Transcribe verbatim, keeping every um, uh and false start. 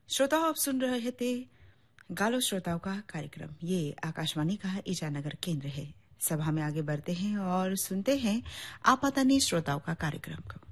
श्रोताओं, आप सुन रहे थे गालो श्रोताओं का कार्यक्रम। ये आकाशवाणी का ईटानगर केंद्र है। सभा में आगे बढ़ते हैं और सुनते हैं आपातानी श्रोताओं का कार्यक्रम को।